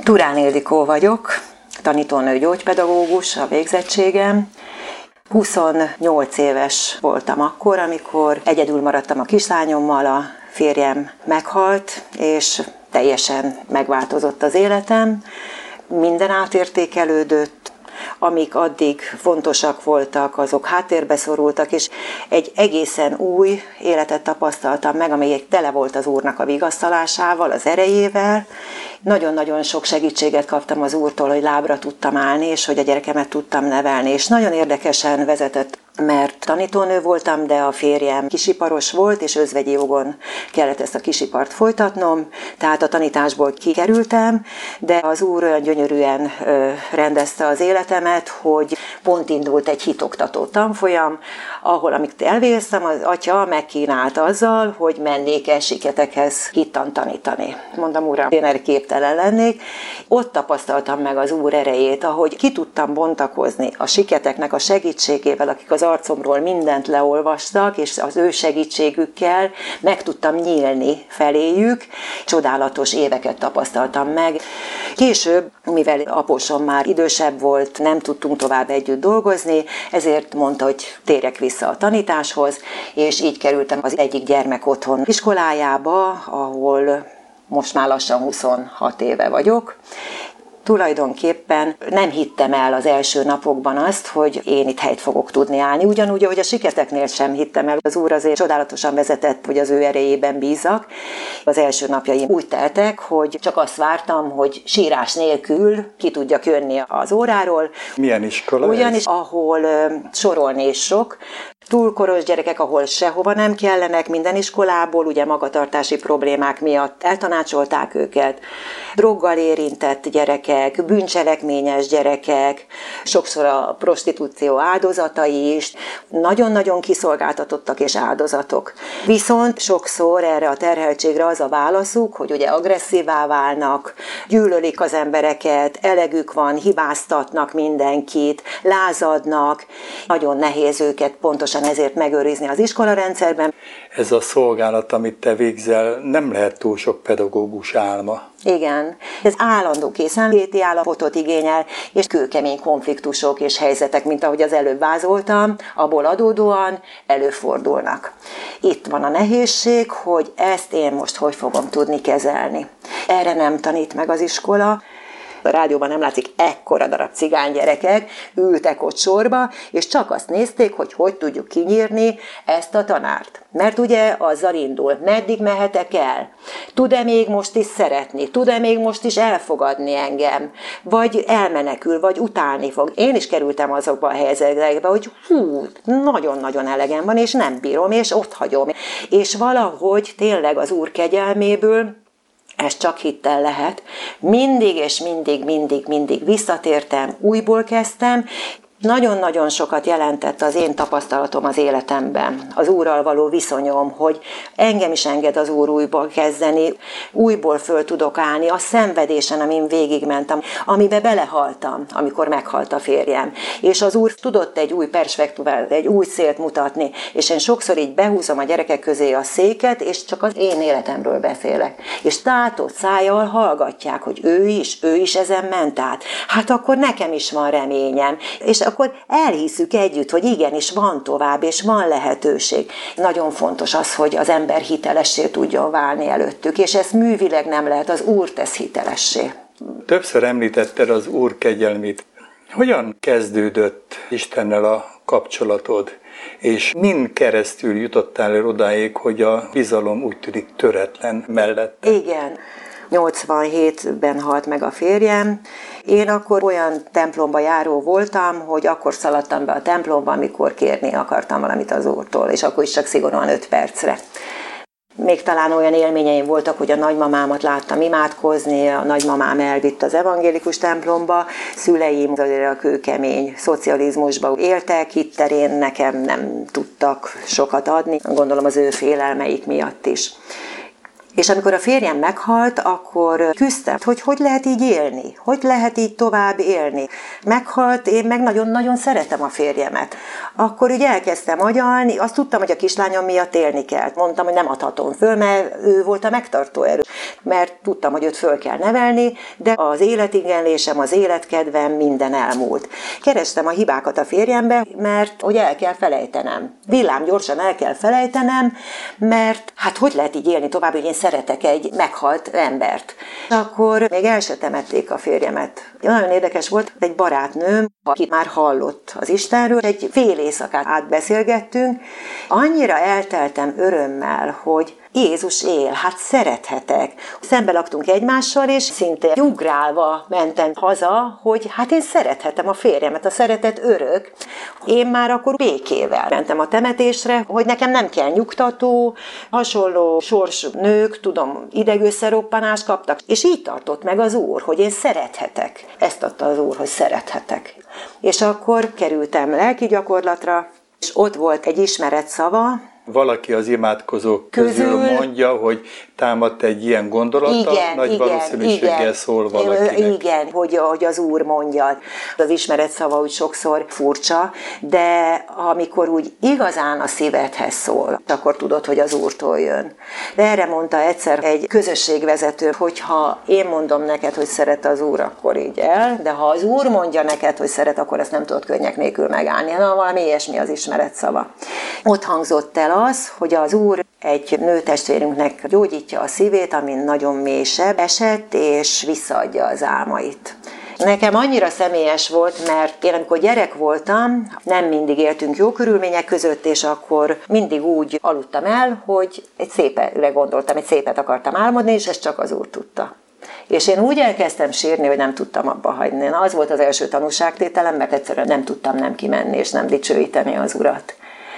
Turán Ildikó vagyok, tanítónő gyógypedagógus a végzettségem. 28 éves voltam akkor, amikor egyedül maradtam a kislányommal, a férjem meghalt, és teljesen megváltozott az életem. Minden átértékelődött, amik addig fontosak voltak, azok háttérbe szorultak, és egy egészen új életet tapasztaltam meg, amelyik tele volt az Úrnak a vigasztalásával, az erejével. Nagyon-nagyon sok segítséget kaptam az Úrtól, hogy lábra tudtam állni, és hogy a gyerekemet tudtam nevelni, és nagyon érdekesen vezetett, mert tanítónő voltam, de a férjem kisiparos volt, és özvegyi jogon kellett ezt a kisipart folytatnom, tehát a tanításból kikerültem, de az Úr olyan gyönyörűen rendezte az életemet, hogy pont indult egy hitoktató tanfolyam, ahol amit elvégeztem, az atya megkínált azzal, hogy mennék siketekhez hittan tanítani. Mondtam, Uram, én erre képtelen lennék. Ott tapasztaltam meg az Úr erejét, ahogy ki tudtam bontakozni a siketeknek a segítségével, akik az arcomról mindent leolvastak, és az ő segítségükkel meg tudtam nyílni feléjük. Csodálatos éveket tapasztaltam meg. Később, mivel apósom már idősebb volt, nem tudtunk tovább együtt dolgozni, ezért mondta, hogy térjek vissza a tanításhoz, és így kerültem az egyik gyermekotthon iskolájába, ahol most már lassan 26 éve vagyok. Tulajdonképpen nem hittem el az első napokban azt, hogy én itt helyt fogok tudni állni. Ugyanúgy, ahogy a siketeknél sem hittem el. Az Úr azért csodálatosan vezetett, hogy az ő erejében bízzak. Az első napjaim úgy teltek, hogy csak azt vártam, hogy sírás nélkül ki tudjak jönni az óráról. Milyen iskola ugyanis, ahol sorolni is sok. Túlkoros gyerekek, ahol sehova nem kellenek, minden iskolából, ugye magatartási problémák miatt eltanácsolták őket. Droggal érintett gyerekek, bűncselekményes gyerekek, sokszor a prostitúció áldozatai is, nagyon-nagyon kiszolgáltatottak és áldozatok. Viszont sokszor erre a terheltségre az a válaszuk, hogy ugye agresszívá válnak, gyűlölik az embereket, elegük van, hibáztatnak mindenkit, lázadnak, nagyon nehéz őket pontosan ezért megőrizni az iskolarendszerben. Ez a szolgálat, amit te végzel, nem lehet túl sok pedagógus álma. Igen, ez állandó készenléti állapotot igényel, és kőkemény konfliktusok és helyzetek, mint ahogy az előbb vázoltam, abból adódóan előfordulnak. Itt van a nehézség, hogy ezt én most hogy fogom tudni kezelni. Erre nem tanít meg az iskola. A rádióban nem látszik, ekkora darab cigánygyerekek ültek ott sorba, és csak azt nézték, hogy hogy tudjuk kinyírni ezt a tanárt. Mert ugye azzal indul, meddig mehetek el? Tud-e még most is szeretni? Tud-e még most is elfogadni engem? Vagy elmenekül, vagy utálni fog? Én is kerültem azokba a helyzetekbe, hogy nagyon-nagyon elegem van, és nem bírom, és ott hagyom. És valahogy tényleg az Úr kegyelméből, ez csak hittel lehet. Mindig és mindig visszatértem, újból kezdtem. Nagyon-nagyon sokat jelentett az én tapasztalatom az életemben, az Úrral való viszonyom, hogy engem is enged az Úr újból kezdeni, újból föl tudok állni a szenvedésen, amin végigmentem, amibe belehaltam, amikor meghalt a férjem. És az Úr tudott egy új perspektívát, egy új célt mutatni, és én sokszor így behúzom a gyerekek közé a széket, és csak az én életemről beszélek. És tátott szájjal hallgatják, hogy ő is ezen ment át. Hát akkor nekem is van reményem. És akkor elhisszük együtt, hogy igenis van tovább, és van lehetőség. Nagyon fontos az, hogy az ember hitelessé tudjon válni előttük, és ezt művileg nem lehet, az Úr tesz hitelessé. Többször említetted az Úr kegyelmét. Hogyan kezdődött Istennel a kapcsolatod, és min keresztül jutottál el odáig, hogy a bizalom úgy tűnik töretlen mellett? Igen. 87-ben halt meg a férjem. Én akkor olyan templomba járó voltam, hogy akkor szaladtam be a templomba, amikor kérni akartam valamit az Úrtól, és akkor is csak szigorúan 5 percre. Még talán olyan élményeim voltak, hogy a nagymamámat láttam imádkozni, a nagymamám elvitt az evangélikus templomba, szüleim a kőkemény szocializmusba éltek, hitterén nekem nem tudtak sokat adni, gondolom az ő félelmeik miatt is. És amikor a férjem meghalt, akkor küzdtem, hogy lehet így élni, hogy lehet így tovább élni. Meghalt, én meg nagyon-nagyon szeretem a férjemet. Akkor ugye elkezdtem agyalni, azt tudtam, hogy a kislányom miatt élni kell. Mondtam, hogy nem adhatom föl, mert ő volt a megtartó erő. Mert tudtam, hogy őt föl kell nevelni, de az életigenlésem, az életkedvem minden elmúlt. Kerestem a hibákat a férjembe, mert hogy el kell felejtenem. Villámgyorsan el kell felejtenem, mert hát hogy lehet így élni tovább, hogy én szeretek egy meghalt embert. Akkor még el se temették a férjemet. Nagyon érdekes volt, egy barátnőm, aki már hallott az Istenről, egy fél éjszakát átbeszélgettünk. Annyira elteltem örömmel, hogy Jézus él, hát szerethetek. Szembe laktunk egymással, és szinte ugrálva mentem haza, hogy hát én szerethetem a férjemet, a szeretet örök. Én már akkor békével mentem a temetésre, hogy nekem nem kell nyugtató, hasonló sors nők, tudom, idegösszeroppanást kaptak, és így tartott meg az Úr, hogy én szerethetek. Ezt adta az Úr, hogy szerethetek. És akkor kerültem lelki gyakorlatra, és ott volt egy ismeret szava. Valaki az imádkozók közül mondja, hogy támadt egy ilyen gondolata, nagy valószínűséggel szól valakinek. Igen, hogy az Úr mondja. Az ismeret szava úgy sokszor furcsa, de amikor úgy igazán a szívedhez szól, akkor tudod, hogy az Úrtól jön. De erre mondta egyszer egy közösségvezető, hogy ha én mondom neked, hogy szeret az Úr, akkor így el, de ha az Úr mondja neked, hogy szeret, akkor ezt nem tudod könnyek nélkül megállni. Na, valami ilyesmi az ismeret szava. Ott hangzott el az, hogy az Úr egy nőtestvérünknek gyógyítja a szívét, amin nagyon mélysebb esett, és visszaadja az álmait. Nekem annyira személyes volt, mert én amikor gyerek voltam, nem mindig éltünk jó körülmények között, és akkor mindig úgy aludtam el, hogy egy szépre gondoltam, egy szépet akartam álmodni, és ezt csak az Úr tudta. És én úgy elkezdtem sírni, hogy nem tudtam abba hagyni. Na, az volt az első tanúságtételem, mert egyszerűen nem tudtam nem kimenni, és nem dicsőíteni az Urat.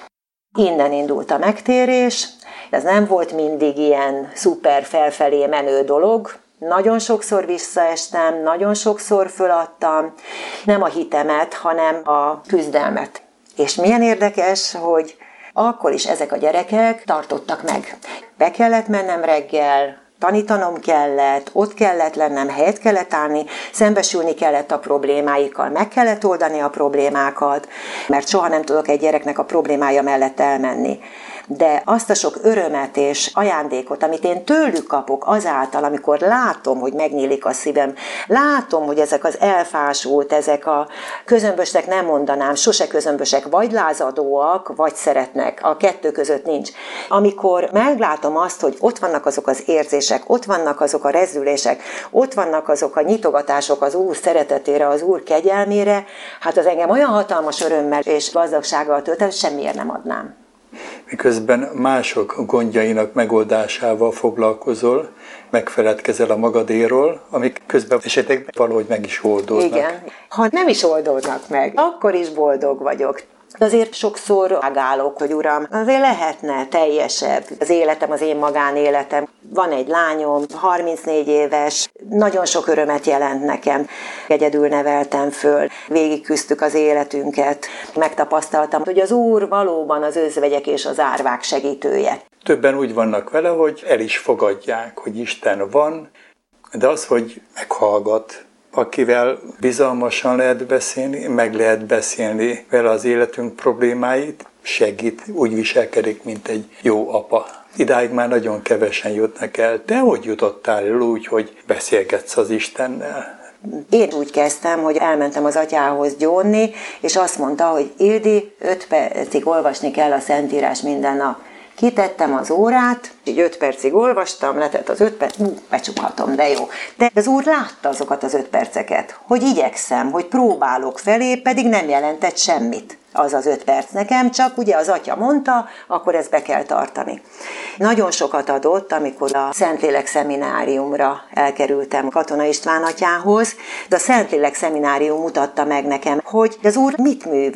Innen indult a megtérés, ez nem volt mindig ilyen szuper felfelé menő dolog, nagyon sokszor visszaestem, nagyon sokszor föladtam, nem a hitemet, hanem a küzdelmet. És milyen érdekes, hogy akkor is ezek a gyerekek tartottak meg. Be kellett mennem reggel, tanítanom kellett, ott kellett lennem, helyet kellett állni, szembesülni kellett a problémáikkal, meg kellett oldani a problémákat, mert soha nem tudok egy gyereknek a problémája mellett elmenni. De azt a sok örömet és ajándékot, amit én tőlük kapok azáltal, amikor látom, hogy megnyílik a szívem, látom, hogy ezek az elfásult, ezek a közömbösnek nem mondanám, sose közömbösek, vagy lázadóak, vagy szeretnek, a kettő között nincs. Amikor meglátom azt, hogy ott vannak azok az érzések, ott vannak azok a rezdülések, ott vannak azok a nyitogatások az Úr szeretetére, az Úr kegyelmére, hát az engem olyan hatalmas örömmel és gazdagsággal tölt, semmiért nem adnám. Miközben mások gondjainak megoldásával foglalkozol, megfeledkezel a magadéról, amik közben esetleg valahogy meg is oldódnak. Igen. Ha nem is oldódnak meg, akkor is boldog vagyok. Azért sokszor ágálok, hogy Uram, azért lehetne teljesebb az életem, az én magánéletem. Van egy lányom, 34 éves, nagyon sok örömet jelent nekem. Egyedül neveltem föl, végigküzdtük az életünket. Megtapasztaltam, hogy az Úr valóban az özvegyek és az árvák segítője. Többen úgy vannak vele, hogy el is fogadják, hogy Isten van, de az, hogy meghallgat, akivel bizalmasan lehet beszélni, meg lehet beszélni vele az életünk problémáit, segít, úgy viselkedik, mint egy jó apa. Idáig már nagyon kevesen jutnak el. Te hogy jutottál el úgy, hogy beszélgetsz az Istennel? Én úgy kezdtem, hogy elmentem az atyához gyónni, és azt mondta, hogy Ildi, 5 percig olvasni kell a Szentírás minden nap. Kitettem az órát, így 5 percig olvastam, letett az 5 perc, becsukhatom, de jó. De az Úr látta azokat az 5 perceket, hogy igyekszem, hogy próbálok felé, pedig nem jelentett semmit az 5 perc nekem, csak ugye az atya mondta, akkor ezt be kell tartani. Nagyon sokat adott, amikor a Szentlélek szemináriumra elkerültem Katona István atyához, de a Szentlélek szeminárium mutatta meg nekem, hogy az Úr mit művelt.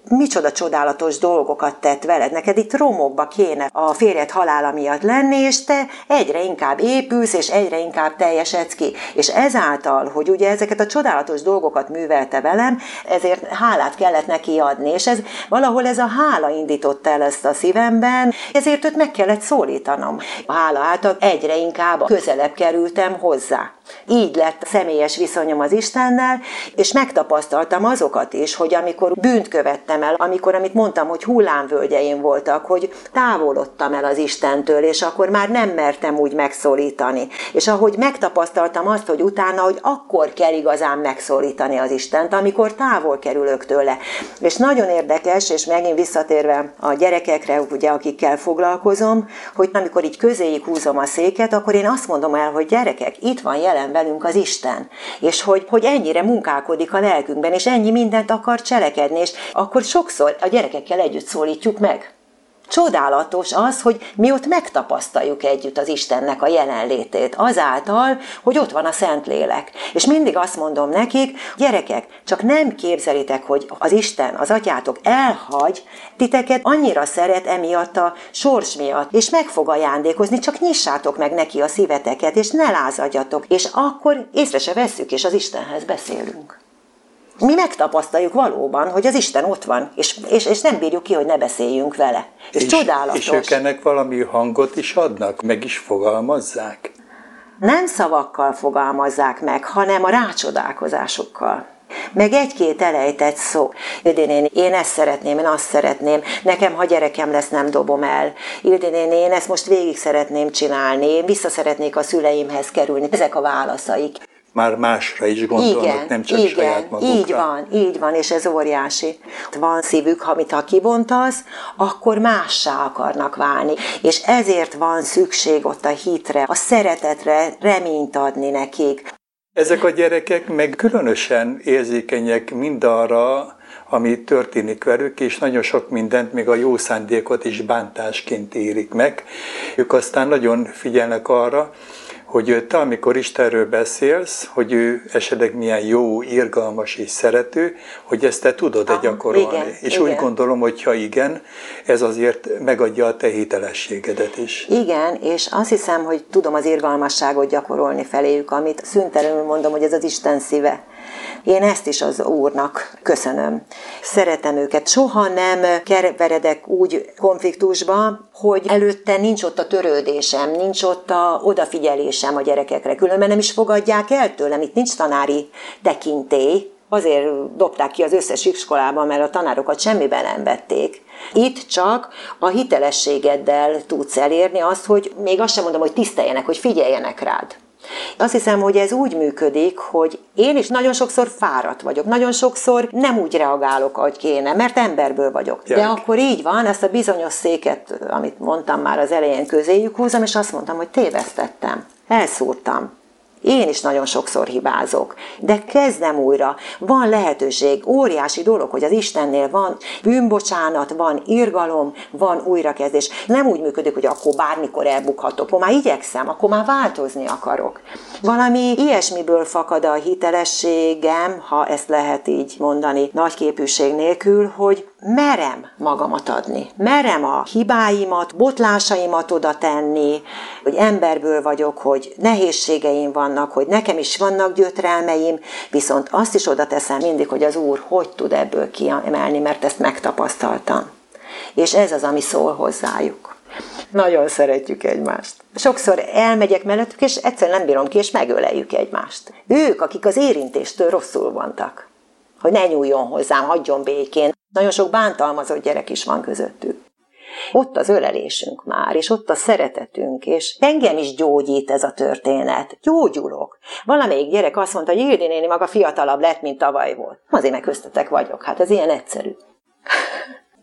micsoda csodálatos dolgokat tett veled, neked itt romokba kéne a férjed halála miatt lenni, és te egyre inkább épülsz, és egyre inkább teljesedsz ki. És ezáltal, hogy ugye ezeket a csodálatos dolgokat művelte velem, ezért hálát kellett neki adni, és valahol ez a hála indította el ezt a szívemben, ezért őt meg kellett szólítanom. A hála által egyre inkább közelebb kerültem hozzá. Így lett személyes viszonyom az Istennel, és megtapasztaltam azokat is, hogy amikor bűnt követtem el, amit mondtam, hogy hullámvölgyeim voltak, hogy távolodtam el az Istentől, és akkor már nem mertem úgy megszólítani. És ahogy megtapasztaltam azt, hogy utána, hogy akkor kell igazán megszólítani az Istent, amikor távol kerülök tőle. És nagyon érdekes, és megint visszatérve a gyerekekre, ugye, akikkel foglalkozom, hogy amikor így közéjük húzom a széket, akkor én azt mondom el, hogy gyerekek, itt van jelen velünk az Isten, és hogy ennyire munkálkodik a lelkünkben, és ennyi mindent akar cselekedni, és akkor sokszor a gyerekekkel együtt szólítjuk meg. Csodálatos az, hogy mi ott megtapasztaljuk együtt az Istennek a jelenlétét, azáltal, hogy ott van a Szentlélek. És mindig azt mondom nekik, gyerekek, csak nem képzelitek, hogy az Isten, az atyátok elhagy, titeket annyira szeret emiatt a sors miatt, és meg fog ajándékozni, csak nyissátok meg neki a szíveteket, és ne lázadjatok, és akkor észre se vesszük, és az Istenhez beszélünk. Mi megtapasztaljuk valóban, hogy az Isten ott van, és nem bírjuk ki, hogy ne beszéljünk vele. És csodálatos. És ők ennek valami hangot is adnak, meg is fogalmazzák? Nem szavakkal fogalmazzák meg, hanem a rácsodálkozásokkal. Meg egy-két elejtett szó. Ildi néni, én ezt szeretném, én azt szeretném, nekem, ha gyerekem lesz, nem dobom el. Ildi néni, én ezt most végig szeretném csinálni, én vissza szeretnék a szüleimhez kerülni. Ezek a válaszaik. Már másra is gondolnak, igen, nem csak igen, saját magukra. Így van, és ez óriási. Van szívük, amit ha kibontasz, akkor mássá akarnak válni. És ezért van szükség ott a hitre, a szeretetre, reményt adni nekik. Ezek a gyerekek meg különösen érzékenyek mindarra, ami történik velük, és nagyon sok mindent, még a jó szándékot is bántásként érik meg. Ők aztán nagyon figyelnek arra, hogy te, amikor Istenről beszélsz, hogy ő esetleg milyen jó, irgalmas és szerető, hogy ezt te tudod-e gyakorolni. Igen, és igen. Úgy gondolom, hogy ha igen, ez azért megadja a te hitelességedet is. Igen, és azt hiszem, hogy tudom az irgalmasságot gyakorolni feléjük, amit szüntelenül mondom, hogy ez az Isten szíve. Én ezt is az Úrnak köszönöm. Szeretem őket. Soha nem keveredek úgy konfliktusba, hogy előtte nincs ott a törődésem, nincs ott a odafigyelésem a gyerekekre. Különben nem is fogadják el tőlem, itt nincs tanári tekintély. Azért dobták ki az összes iskolában, mert a tanárokat semmiben nem vették. Itt csak a hitelességeddel tudsz elérni azt, hogy még azt sem mondom, hogy tiszteljenek, hogy figyeljenek rád. Azt hiszem, hogy ez úgy működik, hogy én is nagyon sokszor fáradt vagyok, nagyon sokszor nem úgy reagálok, ahogy kéne, mert emberből vagyok. De akkor így van, ezt a bizonyos széket, amit mondtam már az elején, közéjük húzom, és azt mondtam, hogy tévesztettem, elszúrtam. Én is nagyon sokszor hibázok, de kezdem újra. Van lehetőség, óriási dolog, hogy az Istennél van bűnbocsánat, van irgalom, van újrakezdés. Nem úgy működik, hogy akkor bármikor elbukhatok, akkor már igyekszem, akkor már változni akarok. Valami ilyesmiből fakad a hitelességem, ha ezt lehet így mondani nagyképűség nélkül, hogy merem magamat adni, merem a hibáimat, botlásaimat oda tenni, hogy emberből vagyok, hogy nehézségeim vannak, hogy nekem is vannak gyötrelmeim, viszont azt is oda teszem mindig, hogy az Úr hogy tud ebből kiemelni, mert ezt megtapasztaltam. És ez az, ami szól hozzájuk. Nagyon szeretjük egymást. Sokszor elmegyek mellettük, és egyszerűen nem bírom ki, és megöleljük egymást. Ők, akik az érintéstől rosszul vannak, hogy ne nyúljon hozzám, hagyjon békén. Nagyon sok bántalmazott gyerek is van közöttük. Ott az ölelésünk már, és ott a szeretetünk, és engem is gyógyít ez a történet. Gyógyulok. Valamelyik gyerek azt mondta, hogy Ildi néni maga fiatalabb lett, mint tavaly volt. Azért meg köztetek vagyok. Hát ez ilyen egyszerű.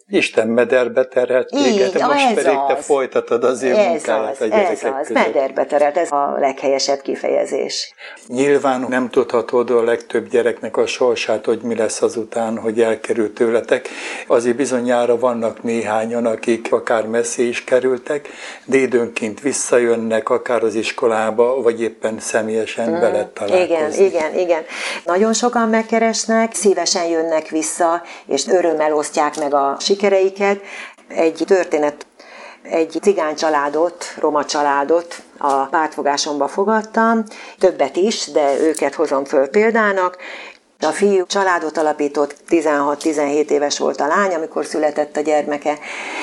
Isten mederbe terelt téged, most pedig te folytatod az ő munkáját a gyerekek között. Mederbe terelt, ez a leghelyesebb kifejezés. Nyilván nem tudhatod a legtöbb gyereknek a sorsát, hogy mi lesz azután, hogy elkerül tőletek. Azért bizonyára vannak néhányan, akik akár messzi is kerültek, de időnként visszajönnek, akár az iskolába, vagy éppen személyesen veled találkozni. Igen. Nagyon sokan megkeresnek, szívesen jönnek vissza, és örömmel osztják meg a sikereiket. Egy történet, egy cigány családot, roma családot a pártfogásomba fogadtam, többet is, de őket hozom föl példának. A fiú családot alapított, 16-17 éves volt a lány, amikor született a gyermeke.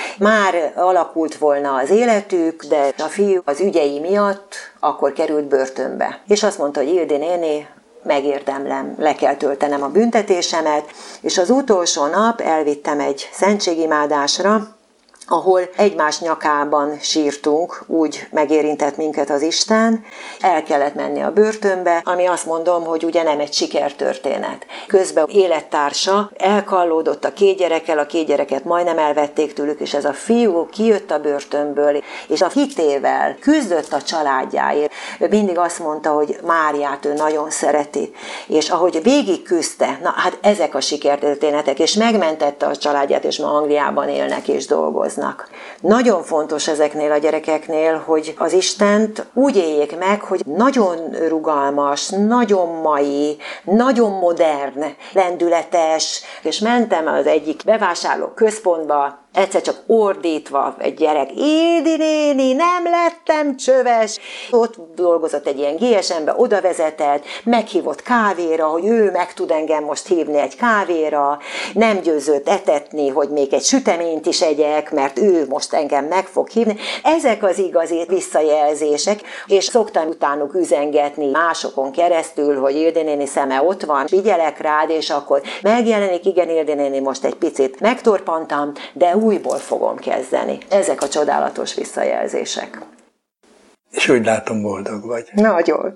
Már alakult volna az életük, de a fiú az ügyei miatt akkor került börtönbe. És azt mondta, hogy Ildi néni, megérdemlem, le kell töltenem a büntetésemet, és az utolsó nap elvittem egy szentségimádásra, ahol egymás nyakában sírtunk, úgy megérintett minket az Isten, el kellett menni a börtönbe, ami azt mondom, hogy ugye nem egy sikertörténet. Közben élettársa elkallódott a két gyereket majdnem elvették tőlük, és ez a fiú kijött a börtönből, és a hitével küzdött a családjáért. Ő mindig azt mondta, hogy Máriát ő nagyon szereti, és ahogy végig küzdte, na hát ezek a sikertörténetek, és megmentette a családját, és ma Angliában élnek és dolgoznak. Nagyon fontos ezeknél a gyerekeknél, hogy az Istent úgy éljék meg, hogy nagyon rugalmas, nagyon mai, nagyon modern, lendületes, és mentem az egyik bevásárló központba, egyszer csak ordítva egy gyerek, Ildi néni, nem lettem csöves. Ott dolgozott egy ilyen GSM-be, oda vezetett, meghívott kávéra, hogy ő meg tud engem most hívni egy kávéra, nem győzött etetni, hogy még egy süteményt is egyek, mert ő most engem meg fog hívni. Ezek az igazi visszajelzések, és szoktam utánuk üzengetni másokon keresztül, hogy Ildi néni szeme ott van, figyelek rád, és akkor megjelenik, igen, Ildi néni, most egy picit megtorpantam, de újból fogom kezdeni. Ezek a csodálatos visszajelzések. És úgy látom, boldog vagy. Nagyon.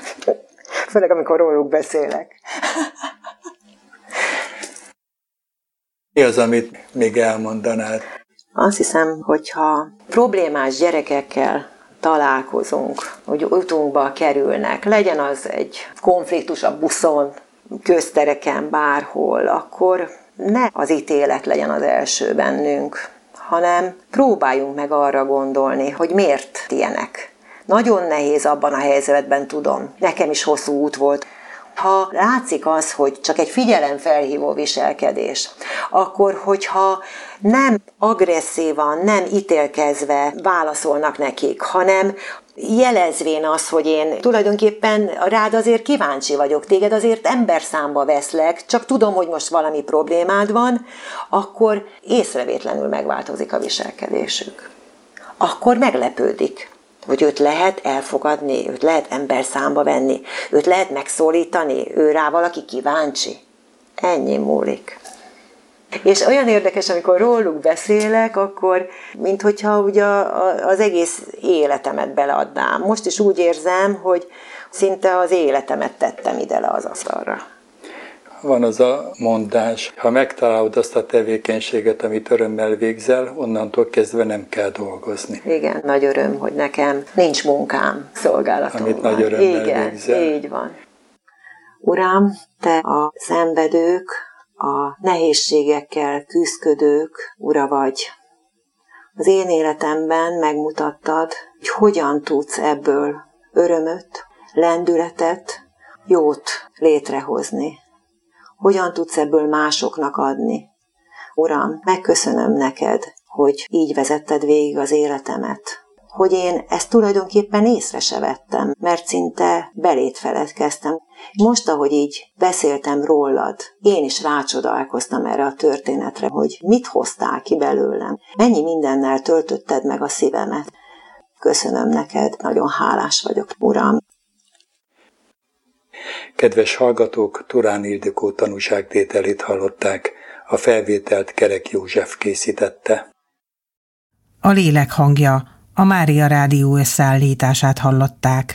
Főleg, amikor róluk beszélek. Mi az, amit még elmondanád? Azt hiszem, hogyha problémás gyerekekkel találkozunk, hogy utunkba kerülnek, legyen az egy konfliktus a buszon, köztereken, bárhol, akkor ne az ítélet legyen az első bennünk, hanem próbáljunk meg arra gondolni, hogy miért ilyenek. Nagyon nehéz abban a helyzetben, tudom, nekem is hosszú út volt. Ha látszik az, hogy csak egy figyelemfelhívó viselkedés, akkor hogyha nem agresszívan, nem ítélkezve válaszolnak nekik, hanem jelezvén az, hogy én tulajdonképpen rád azért kíváncsi vagyok, téged azért emberszámba veszlek, csak tudom, hogy most valami problémád van, akkor észrevétlenül megváltozik a viselkedésük. Akkor meglepődik, hogy őt lehet elfogadni, őt lehet emberszámba venni, őt lehet megszólítani, ő rá valaki kíváncsi. Ennyi múlik. És olyan érdekes, amikor róluk beszélek, akkor minthogyha ugye az egész életemet beleadnám. Most is úgy érzem, hogy szinte az életemet tettem ide le az asztalra. Van az a mondás, ha megtalálod azt a tevékenységet, amit örömmel végzel, onnantól kezdve nem kell dolgozni. Igen, nagy öröm, hogy nekem nincs munkám, szolgálatom amit van. Nagy örömmel igen, végzel. Így van. Uram, te a szenvedők, a nehézségekkel küzdködők ura vagy. Az én életemben megmutattad, hogy hogyan tudsz ebből örömöt, lendületet, jót létrehozni. Hogyan tudsz ebből másoknak adni. Uram, megköszönöm neked, hogy így vezetted végig az életemet. Hogy én ezt tulajdonképpen észre se vettem, mert szinte beléd feledkeztem. Most, ahogy így beszéltem rólad, én is rácsodálkoztam erre a történetre, hogy mit hoztál ki belőlem. Mennyi mindennel töltötted meg a szívemet. Köszönöm neked, nagyon hálás vagyok, Uram. Kedves hallgatók, Turán Ildikó tanúságtételét hallották, a felvételt Kerek József készítette. A lélek hangja, a Mária Rádió összeállítását hallották.